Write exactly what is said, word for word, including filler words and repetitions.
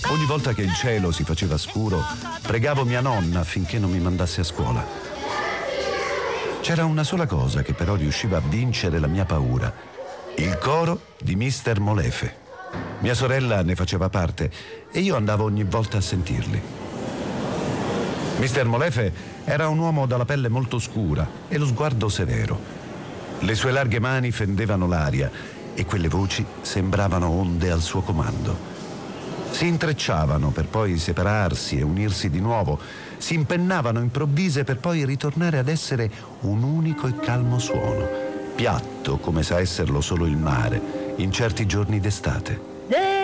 Ogni volta che il cielo si faceva scuro, pregavo mia nonna affinché non mi mandasse a scuola. C'era una sola cosa che però riusciva a vincere la mia paura: il coro di mister Molefe. Mia sorella ne faceva parte e io andavo ogni volta a sentirli. mister Molefe era un uomo dalla pelle molto scura e lo sguardo severo. Le sue larghe mani fendevano l'aria e quelle voci sembravano onde al suo comando. Si intrecciavano per poi separarsi e unirsi di nuovo, si impennavano improvvise per poi ritornare ad essere un unico e calmo suono, piatto come sa esserlo solo il mare in certi giorni d'estate.